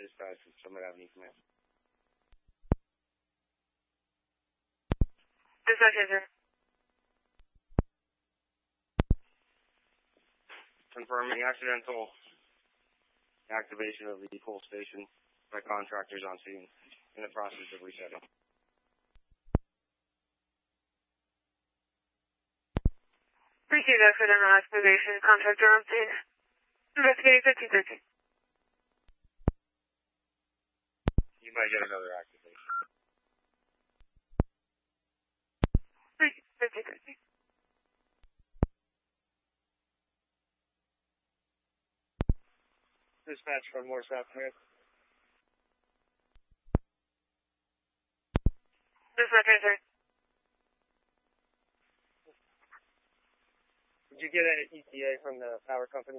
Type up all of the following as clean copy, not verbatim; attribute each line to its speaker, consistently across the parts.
Speaker 1: Dispatch from Summit Avenue Command.
Speaker 2: Dispatch, sir.
Speaker 1: Confirming accidental activation of the pull station by contractors on scene in the process of resetting.
Speaker 2: Appreciate that for the activation. Contractor on scene. Investigating 1513.
Speaker 1: You might get another activation.
Speaker 2: 1513.
Speaker 1: Dispatch from Morse Ave Command.
Speaker 2: Dispatch, sir.
Speaker 1: Did you get an ETA from the power company?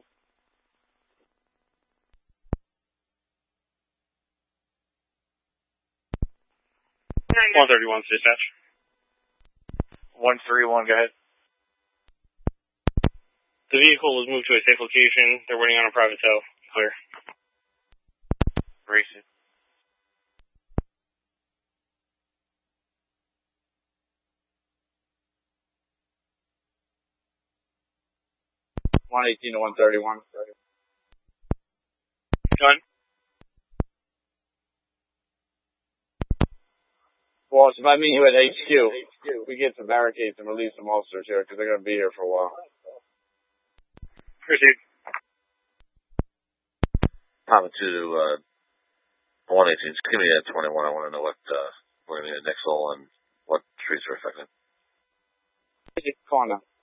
Speaker 2: No,
Speaker 1: 131 dispatch.
Speaker 3: 131, go ahead.
Speaker 1: The vehicle was moved to a safe location. They're waiting on a private tow. Clear.
Speaker 3: Racing.
Speaker 4: $118 to $131.
Speaker 1: Done.
Speaker 4: Boss, if I meet you at HQ, we get some barricades and release some officers here because they're going to be here for a while.
Speaker 1: Proceed.
Speaker 5: Papa 2 to 118. Just give me that 21. I want to know what we're going to need at Nixle and what streets are affected.
Speaker 4: Corner.